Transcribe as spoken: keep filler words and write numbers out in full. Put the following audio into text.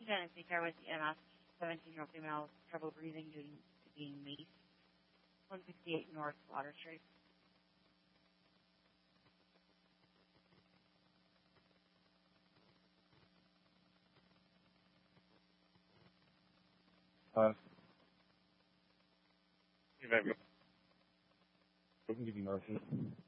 Dennis, H R with E M S, seventeen-year-old female, trouble breathing due to being maced. one sixty-eight North Water Street. Uh, you might be. We can give you North.